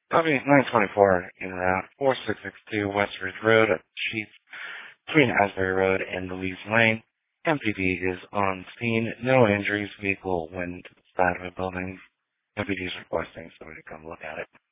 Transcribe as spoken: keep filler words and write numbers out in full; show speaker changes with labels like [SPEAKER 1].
[SPEAKER 1] Copy nine twenty-four in route four six six two West Ridge Road at Sheets between Asbury Road and Louise Lane. M P D is on scene. No injuries. Vehicle went to the side of a building. M P D is requesting somebody to come look at it.